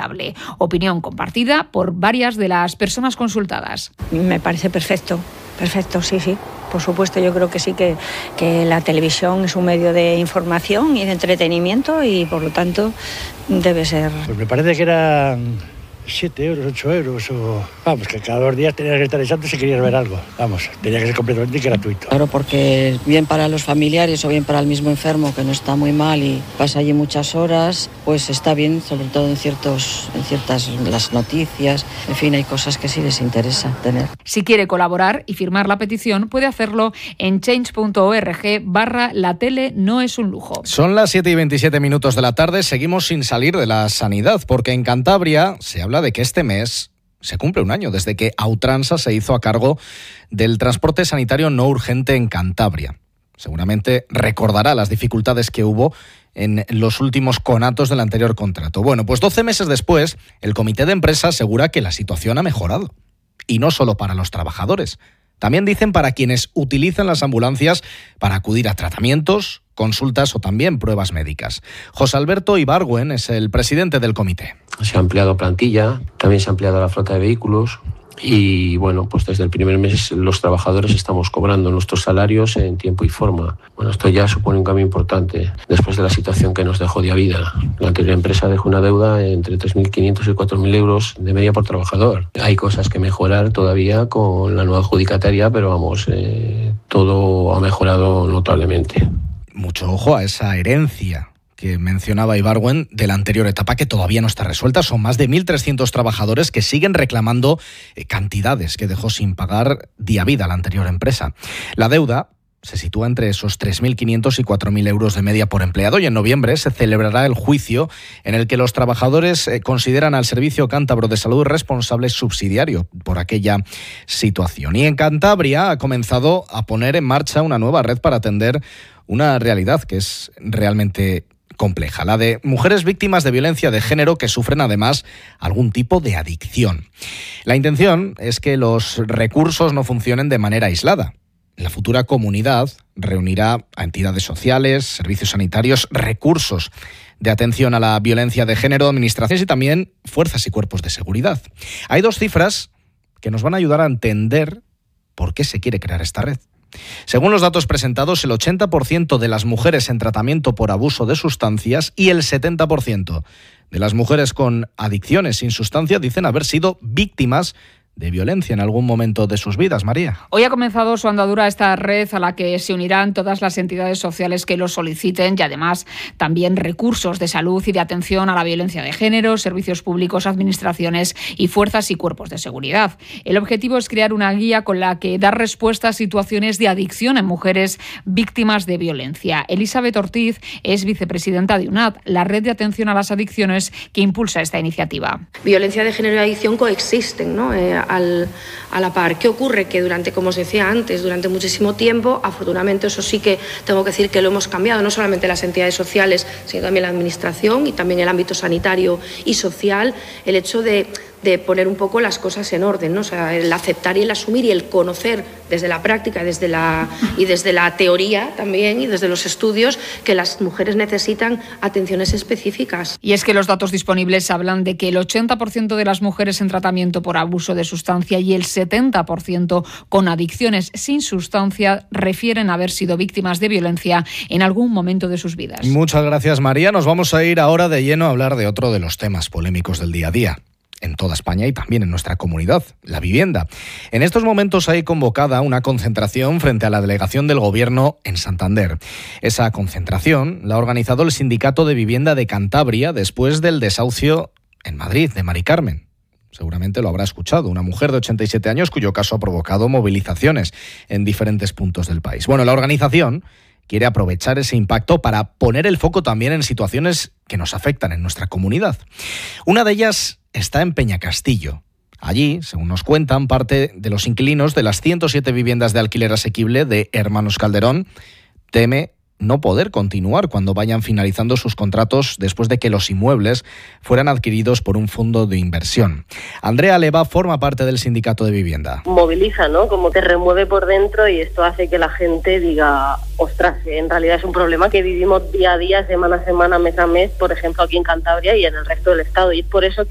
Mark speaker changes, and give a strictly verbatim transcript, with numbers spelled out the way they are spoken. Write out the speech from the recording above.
Speaker 1: vulnerable. Opinión compartida por varias de las personas consultadas.
Speaker 2: Me parece perfecto, perfecto, sí, sí. Por supuesto, yo creo que sí, que, que la televisión es un medio de información y de entretenimiento y, por lo tanto, debe ser...
Speaker 3: Pues me parece que eran siete euros, ocho euros o... Vamos, que cada dos días tenías que estar echando si querías ver algo. Vamos, tenía que ser completamente gratuito.
Speaker 4: Claro, porque bien para los familiares o bien para el mismo enfermo que no está muy mal y pasa allí muchas horas, pues está bien, sobre todo en ciertos, en ciertas las noticias. En fin, hay cosas que sí les interesa tener.
Speaker 1: Si quiere colaborar y firmar la petición, puede hacerlo en change.org barra la tele no es un lujo.
Speaker 5: Son las siete y veintisiete minutos de la tarde, seguimos sin salir de la sanidad, porque en Cantabria se habla de que este mes se cumple un año desde que Autransa se hizo a cargo del transporte sanitario no urgente en Cantabria. Seguramente recordará las dificultades que hubo en los últimos conatos del anterior contrato. Bueno, pues doce meses después, el comité de empresa asegura que la situación ha mejorado. Y no solo para los trabajadores. También dicen para quienes utilizan las ambulancias para acudir a tratamientos, consultas o también pruebas médicas. José Alberto Ibargüen es el presidente del comité.
Speaker 6: Se ha ampliado plantilla, también se ha ampliado la flota de vehículos y bueno, pues desde el primer mes los trabajadores estamos cobrando nuestros salarios en tiempo y forma. Bueno, esto ya supone un cambio importante después de la situación que nos dejó de vida. La anterior empresa dejó una deuda entre tres mil quinientos y cuatro mil euros de media por trabajador. Hay cosas que mejorar todavía con la nueva adjudicataria, pero vamos, eh, todo ha mejorado notablemente.
Speaker 5: Mucho ojo a esa herencia que mencionaba Ibargüen de la anterior etapa, que todavía no está resuelta. Son más de mil trescientos trabajadores que siguen reclamando cantidades que dejó sin pagar día a vida la anterior empresa. La deuda se sitúa entre esos tres mil quinientos y cuatro mil euros de media por empleado y en noviembre se celebrará el juicio en el que los trabajadores consideran al Servicio Cántabro de Salud responsable subsidiario por aquella situación. Y en Cantabria ha comenzado a poner en marcha una nueva red para atender una realidad que es realmente compleja, la de mujeres víctimas de violencia de género que sufren además algún tipo de adicción. La intención es que los recursos no funcionen de manera aislada. La futura comunidad reunirá a entidades sociales, servicios sanitarios, recursos de atención a la violencia de género, administraciones y también fuerzas y cuerpos de seguridad. Hay dos cifras que nos van a ayudar a entender por qué se quiere crear esta red. Según los datos presentados, el ochenta por ciento de las mujeres en tratamiento por abuso de sustancias y el setenta por ciento de las mujeres con adicciones sin sustancia dicen haber sido víctimas de violencia en algún momento de sus vidas. María.
Speaker 1: Hoy ha comenzado su andadura esta red a la que se unirán todas las entidades sociales que lo soliciten y además también recursos de salud y de atención a la violencia de género, servicios públicos, administraciones y fuerzas y cuerpos de seguridad. El objetivo es crear una guía con la que dar respuesta a situaciones de adicción en mujeres víctimas de violencia. Elizabeth Ortiz es vicepresidenta de U N A D, la red de atención a las adicciones que impulsa esta iniciativa.
Speaker 7: Violencia de género y adicción coexisten, ¿no? Eh, Al, a la par. ¿Qué ocurre? Que durante, como os decía antes, durante muchísimo tiempo, afortunadamente eso sí que tengo que decir que lo hemos cambiado, no solamente las entidades sociales, sino también la administración y también el ámbito sanitario y social, el hecho de, de poner un poco las cosas en orden, ¿no? O sea, el aceptar y el asumir y el conocer desde la práctica desde la, y desde la teoría también y desde los estudios que las mujeres necesitan atenciones específicas.
Speaker 1: Y es que los datos disponibles hablan de que el ochenta por ciento de las mujeres en tratamiento por abuso de sustancia y el setenta por ciento con adicciones sin sustancia refieren haber sido víctimas de violencia en algún momento de sus vidas.
Speaker 5: Muchas gracias, María. Nos vamos a ir ahora de lleno a hablar de otro de los temas polémicos del día a día en toda España y también en nuestra comunidad, la vivienda. En estos momentos hay convocada una concentración frente a la delegación del Gobierno en Santander. Esa concentración la ha organizado el Sindicato de Vivienda de Cantabria después del desahucio en Madrid de Mari Carmen. Seguramente lo habrá escuchado, una mujer de ochenta y siete años cuyo caso ha provocado movilizaciones en diferentes puntos del país. Bueno, la organización quiere aprovechar ese impacto para poner el foco también en situaciones que nos afectan en nuestra comunidad. Una de ellas está en Peñacastillo. Allí, según nos cuentan, parte de los inquilinos de las ciento siete viviendas de alquiler asequible de Hermanos Calderón teme no poder continuar cuando vayan finalizando sus contratos después de que los inmuebles fueran adquiridos por un fondo de inversión. Andrea Leva forma parte del Sindicato de Vivienda.
Speaker 8: Moviliza, ¿no? Como te remueve por dentro y esto hace que la gente diga, ostras, en realidad es un problema que vivimos día a día, semana a semana, mes a mes, por ejemplo aquí en Cantabria y en el resto del estado. Y es por eso